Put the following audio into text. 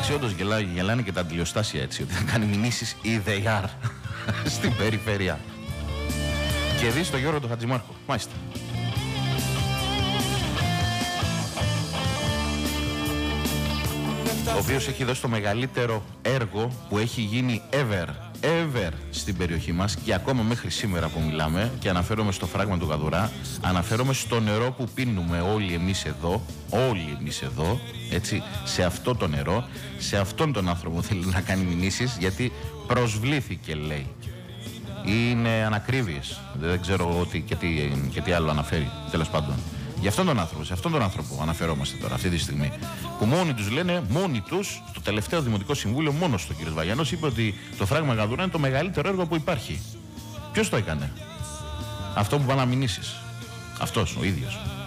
Εντάξει, όντως γελάνε και τα αντιλιοστάσια έτσι, ότι θα κάνει μηνύσεις EDR στην περιφέρεια. Και δεις τον Γιώργο τον Χατζημάρχο. Μάλιστα. Ο οποίος έχει δώσει το μεγαλύτερο έργο που έχει γίνει ever στην περιοχή μας και ακόμα μέχρι σήμερα που μιλάμε, και αναφέρομαι στο φράγμα του Γαδουρά, αναφέρομαι στο νερό που πίνουμε όλοι εμείς εδώ, έτσι, σε αυτό το νερό, σε αυτόν τον άνθρωπο θέλει να κάνει μηνύσεις, γιατί προσβλήθηκε, λέει. Είναι ανακρίβειες, δεν ξέρω και τι άλλο αναφέρει, τέλος πάντων. Για αυτόν τον άνθρωπο, σε αυτόν τον άνθρωπο αναφερόμαστε τώρα, αυτή τη στιγμή. Που μόνοι τους λένε, στο τελευταίο Δημοτικό Συμβούλιο, μόνος του κ. Βαγιανός είπε ότι το φράγμα Γαδουρά είναι το μεγαλύτερο έργο που υπάρχει. Ποιος το έκανε? Αυτό που πάνε να μηνύσεις. Αυτός ο ίδιος.